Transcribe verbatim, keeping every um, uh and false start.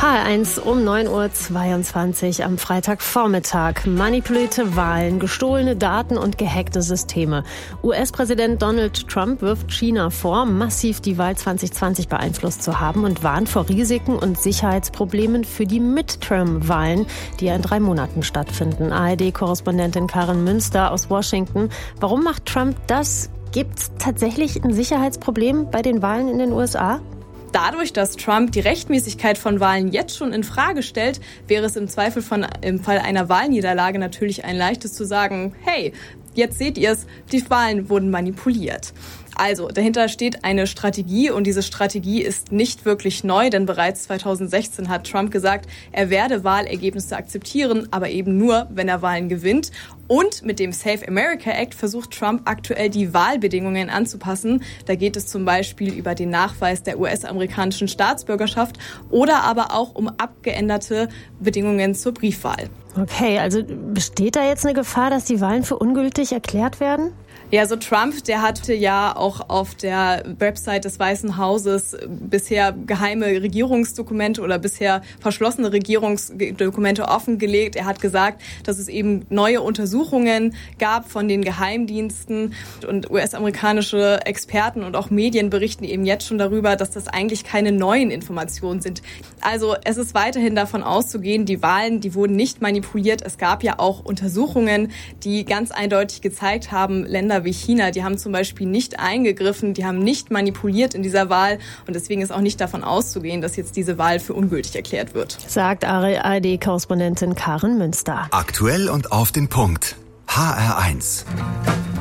H R eins um neun Uhr zweiundzwanzig am Freitagvormittag. Manipulierte Wahlen, gestohlene Daten und gehackte Systeme. U S-Präsident Donald Trump wirft China vor, massiv die Wahl zwanzig zwanzig beeinflusst zu haben und warnt vor Risiken und Sicherheitsproblemen für die Midterm-Wahlen, die ja in drei Monaten stattfinden. A R D-Korrespondentin Karin Münster aus Washington. Warum macht Trump das? Gibt es tatsächlich ein Sicherheitsproblem bei den Wahlen in den U S A? Dadurch, dass Trump die Rechtmäßigkeit von Wahlen jetzt schon in Frage stellt, wäre es im Zweifel von, im Fall einer Wahlniederlage natürlich ein leichtes zu sagen, hey, jetzt seht ihr es, die Wahlen wurden manipuliert. Also, dahinter steht eine Strategie und diese Strategie ist nicht wirklich neu, denn bereits zweitausendsechzehn hat Trump gesagt, er werde Wahlergebnisse akzeptieren, aber eben nur, wenn er Wahlen gewinnt. Und mit dem Save America Act versucht Trump aktuell die Wahlbedingungen anzupassen. Da geht es zum Beispiel über den Nachweis der U S-amerikanischen Staatsbürgerschaft oder aber auch um abgeänderte Bedingungen zur Briefwahl. Okay, also besteht da jetzt eine Gefahr, dass die Wahlen für ungültig erklärt werden? Ja, so Trump, der hatte ja auch auf der Website des Weißen Hauses bisher geheime Regierungsdokumente oder bisher verschlossene Regierungsdokumente offengelegt. Er hat gesagt, dass es eben neue Untersuchungen gab von den Geheimdiensten und U S-amerikanische Experten und auch Medien berichten eben jetzt schon darüber, dass das eigentlich keine neuen Informationen sind. Also es ist weiterhin davon auszugehen, die Wahlen, die wurden nicht manipuliert. Es gab ja auch Untersuchungen, die ganz eindeutig gezeigt haben, Länder wie China, die haben zum Beispiel nicht eingegriffen, die haben nicht manipuliert in dieser Wahl und deswegen ist auch nicht davon auszugehen, dass jetzt diese Wahl für ungültig erklärt wird. Sagt A R D-Korrespondentin Karin Münster. Aktuell und auf den Punkt. H R eins.